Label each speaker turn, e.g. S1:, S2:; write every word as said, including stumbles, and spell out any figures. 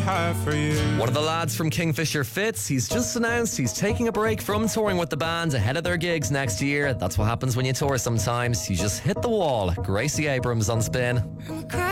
S1: have for you.
S2: One of the lads from Kingfisher Fitz, he's just announced he's taking a break from touring with the band ahead of their gigs next year. That's what happens when you tour sometimes. You just hit the wall. Gracie Abrams on Spin.